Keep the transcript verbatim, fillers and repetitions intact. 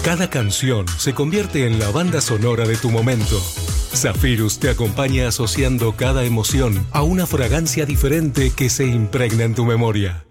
Cada canción se convierte en la banda sonora de tu momento. Zephyrus te acompaña asociando cada emoción a una fragancia diferente que se impregna en tu memoria.